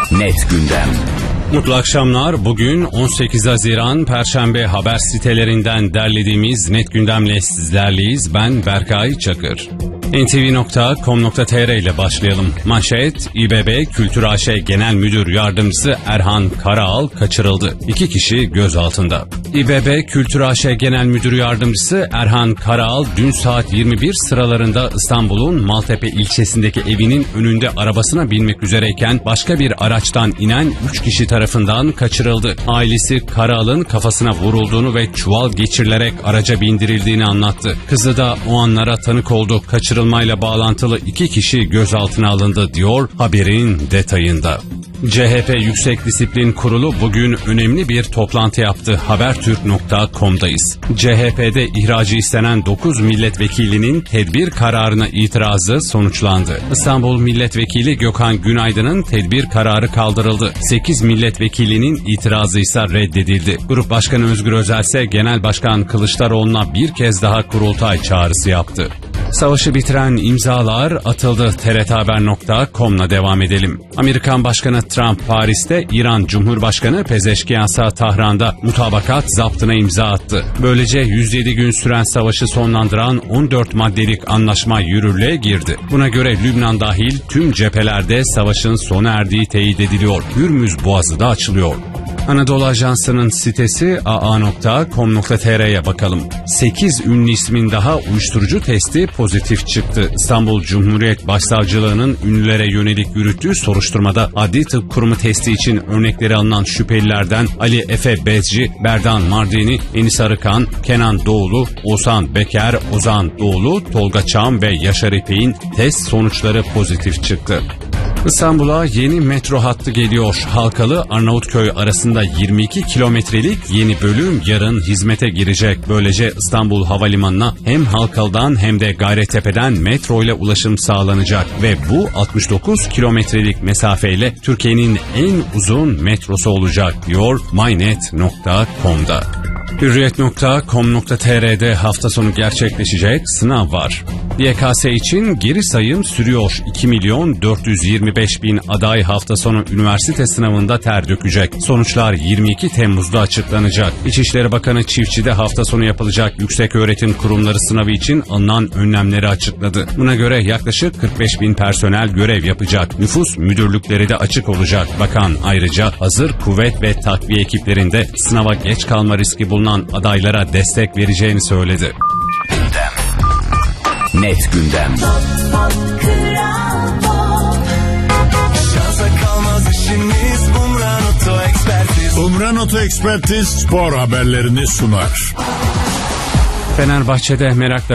Net gündem. Mutlu akşamlar. Bugün 18 Haziran Perşembe, haber sitelerinden derlediğimiz Net Gündem'le sizlerleyiz. Ben Berkay Çakır. ntv.com.tr ile başlayalım. Manşet: İBB Kültür AŞ Genel Müdür Yardımcısı Erhan Karaal kaçırıldı. 2 kişi gözaltında. İBB Kültür AŞ Genel Müdür Yardımcısı Erhan Karaal dün saat 21 sıralarında İstanbul'un Maltepe ilçesindeki evinin önünde arabasına binmek üzereyken başka bir araçtan inen 3 kişi tarafından kaçırıldı. Ailesi Karaal'ın kafasına vurulduğunu ve çuval geçirilerek araca bindirildiğini anlattı. Kızı da o anlara tanık oldu. Kaçırılmayla bağlantılı 2 kişi gözaltına alındı diyor haberin detayında. CHP Yüksek Disiplin Kurulu bugün önemli bir toplantı yaptı. Habertürk.com'dayız. CHP'de ihracı istenen 9 milletvekilinin tedbir kararına itirazı sonuçlandı. İstanbul Milletvekili Gökhan Günaydın'ın tedbir kararı kaldırıldı. 8 milletvekilinin itirazı ise reddedildi. Grup Başkanı Özgür Özel ise Genel Başkan Kılıçdaroğlu'na bir kez daha kurultay çağrısı yaptı. Savaşı bitiren imzalar atıldı. TRThaber.com'la devam edelim. Amerikan Başkanı Trump Paris'te, İran Cumhurbaşkanı Pezeşkiyan Tahran'da mutabakat zaptına imza attı. Böylece 107 gün süren savaşı sonlandıran 14 maddelik anlaşma yürürlüğe girdi. Buna göre Lübnan dahil tüm cephelerde savaşın sona erdiği teyit ediliyor. Hürmüz Boğazı da açılıyor. Anadolu Ajansı'nın sitesi aa.com.tr'ye bakalım. 8 ünlü ismin daha uyuşturucu testi pozitif çıktı. İstanbul Cumhuriyet Başsavcılığı'nın ünlülere yönelik yürüttüğü soruşturmada Adli Tıp Kurumu testi için örnekleri alınan şüphelilerden Ali Efe Bezci, Berdan Mardini, Enis Arıkan, Kenan Doğulu, Oğuzhan Beker, Ozan Doğulu, Tolga Çam ve Yaşar İpek'in test sonuçları pozitif çıktı. İstanbul'a yeni metro hattı geliyor. Halkalı-Arnavutköy arasında 22 kilometrelik yeni bölüm yarın hizmete girecek. Böylece İstanbul Havalimanı'na hem Halkalı'dan hem de Gayrettepe'den metro ile ulaşım sağlanacak. Ve bu 69 kilometrelik mesafeyle Türkiye'nin en uzun metrosu olacak diyor mynet.com'da. Hürriyet.com.tr'de hafta sonu gerçekleşecek sınav var. YKS için geri sayım sürüyor. 2.425.000 aday hafta sonu üniversite sınavında ter dökecek. Sonuçlar 22 Temmuz'da açıklanacak. İçişleri Bakanı Çiftçi de hafta sonu yapılacak yükseköğretim kurumları sınavı için alınan önlemleri açıkladı. Buna göre yaklaşık 45.000 personel görev yapacak. Nüfus müdürlükleri de açık olacak. Bakan ayrıca hazır kuvvet ve takviye ekiplerinde sınava geç kalma riski bulunan adaylara destek vereceğini söyledi. Net gündem. Umran Oto Ekspertiz spor haberlerini sunar. Fenerbahçe'de merakla